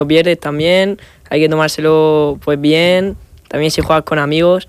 Lo pierdes también, hay que tomárselo pues bien, también si juegas con amigos.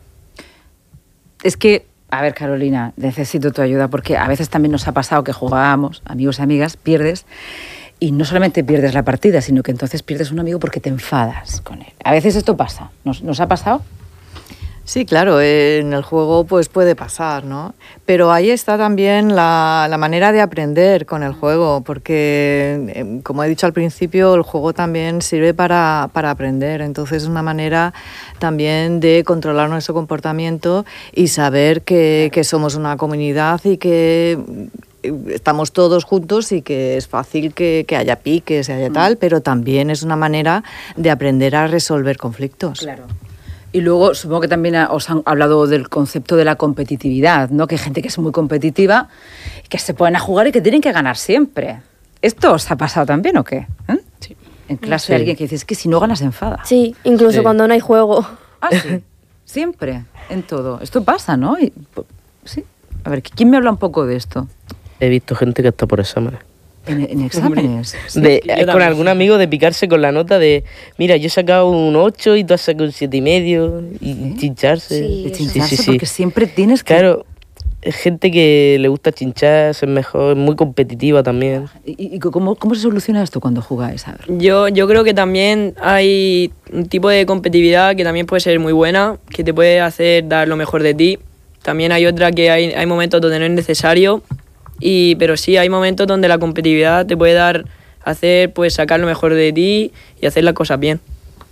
Es que, a ver, Carolina, necesito tu ayuda porque a veces también nos ha pasado que jugábamos, amigos y amigas, pierdes y no solamente pierdes la partida, sino que entonces pierdes un amigo porque te enfadas con él. A veces esto pasa. ¿Nos ha pasado? Sí, claro, en el juego pues puede pasar, ¿no? Pero ahí está también la manera de aprender con el juego, porque, como he dicho al principio, el juego también sirve para aprender. Entonces es una manera también de controlar nuestro comportamiento y saber que somos una comunidad y que estamos todos juntos y que es fácil que haya piques, haya tal, pero también es una manera de aprender a resolver conflictos. Claro. Y luego supongo que también os han hablado del concepto de la competitividad, ¿no? Que hay gente que es muy competitiva, que se ponen a jugar y que tienen que ganar siempre. ¿Esto os ha pasado también o qué? Sí. En clase hay alguien que dice, es que si no ganas enfada. Sí, incluso cuando no hay juego. Ah, sí. Siempre, en todo. Esto pasa, ¿no? Sí. A ver, ¿quién me habla un poco de esto? He visto gente que está por exámenes. ¿En exámenes? Con algún amigo de picarse con la nota de, mira, yo he sacado un 8 y tú has sacado un 7,5 y chincharse. Sí, De chincharse, porque siempre tienes que... Claro, es gente que le gusta chincharse, es mejor, es muy competitiva también. ¿Y cómo se soluciona esto cuando jugáis? A ver. Yo creo que también hay un tipo de competitividad que también puede ser muy buena, que te puede hacer dar lo mejor de ti. También hay otra que hay momentos donde no es necesario, pero sí hay momentos donde la competitividad te puede hacer pues sacar lo mejor de ti y hacer las cosas bien.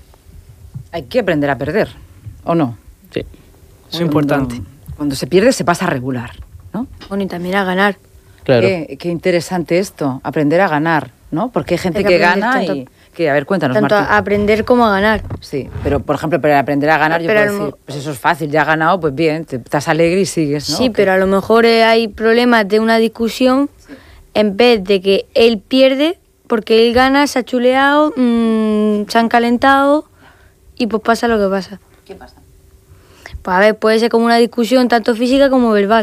Hay que aprender a perder, ¿o no? Sí, muy importante. Cuando se pierde se pasa a regular, ¿no? Bueno, y también a ganar. Claro. Qué interesante esto, aprender a ganar, ¿no? Porque hay gente Hay que que aprender gana tanto- y... A ver, cuéntanos, Tanto Martín. a aprender como a ganar. Sí, pero por ejemplo, para aprender a ganar, yo Pero puedo decir, pues eso es fácil, ya has ganado, pues bien, estás alegre y sigues, ¿no? Sí, pero a lo mejor hay problemas de una discusión, en vez de que él pierde, porque él gana, se ha chuleado, se han calentado y pues pasa lo que pasa. ¿Qué pasa? Pues a ver, puede ser como una discusión tanto física como verbal.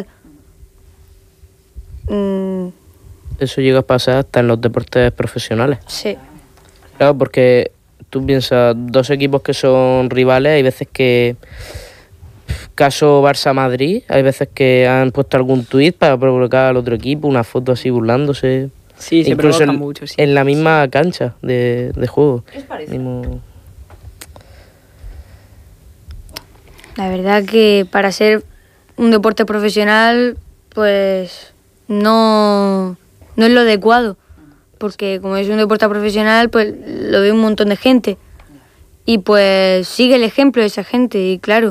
Eso llega a pasar hasta en los deportes profesionales. Sí. Claro, porque tú piensas, dos equipos que son rivales, hay veces que, caso Barça-Madrid, hay veces que han puesto algún tuit para provocar al otro equipo, una foto así burlándose. Sí, se incluso provoca mucho, sí. en la misma cancha de juego. ¿Qué os parece? La verdad que para ser un deporte profesional, pues no es lo adecuado. Porque como es un deporte profesional, pues lo ve un montón de gente. Y pues sigue el ejemplo de esa gente, y claro.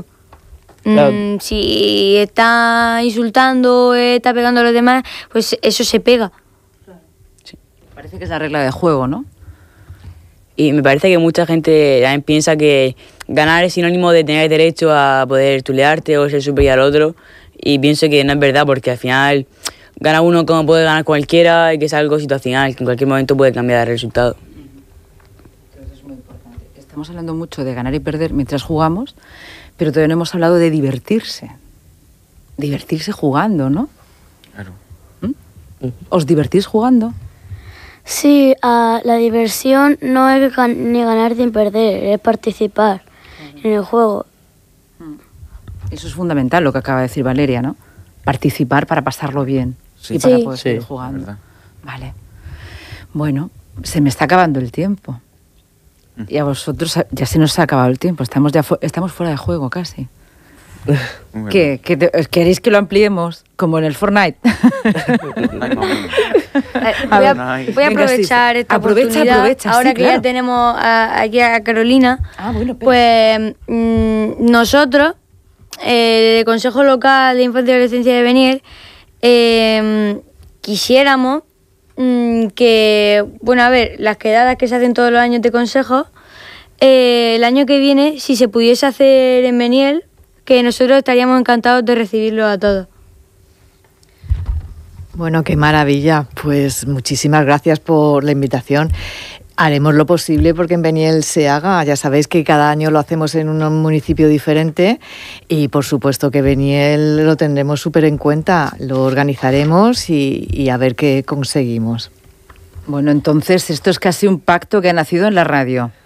Si está insultando, está pegando a los demás, pues eso se pega. Parece que es la regla de juego, ¿no? Y me parece que mucha gente también piensa que ganar es sinónimo de tener derecho a poder chulearte o ser superior al otro. Y pienso que no es verdad, porque al final gana uno como puede ganar cualquiera y que es algo situacional, que en cualquier momento puede cambiar el resultado. Eso es muy importante. Estamos hablando mucho de ganar y perder mientras jugamos, pero todavía no hemos hablado de divertirse. Divertirse jugando, ¿no? Claro. ¿Os divertís jugando? Sí, la diversión no es ni ganar ni perder, es participar en el juego. Eso es fundamental, lo que acaba de decir Valeria, ¿no? Participar para pasarlo bien y para poder seguir jugando. verdad. Vale. Bueno, se me está acabando el tiempo. Y a vosotros ya se nos ha acabado el tiempo. Estamos fuera de juego casi. Muy ¿Qué? ¿Queréis que lo ampliemos? Como en el Fortnite. Voy a aprovechar esta oportunidad. Aprovecha, ahora sí, que claro. ya tenemos aquí a Carolina, Bueno, pues nosotros, del Consejo Local de Infancia y Adolescencia de Beniel, quisiéramos que, bueno, a ver, las quedadas que se hacen todos los años de consejo, el año que viene, si se pudiese hacer en Beniel, que nosotros estaríamos encantados de recibirlo a todos. Bueno, qué maravilla. Pues muchísimas gracias por la invitación. Haremos lo posible porque en Beniel se haga. Ya sabéis que cada año lo hacemos en un municipio diferente y por supuesto que Beniel lo tendremos súper en cuenta. Lo organizaremos y a ver qué conseguimos. Bueno, entonces esto es casi un pacto que ha nacido en la radio.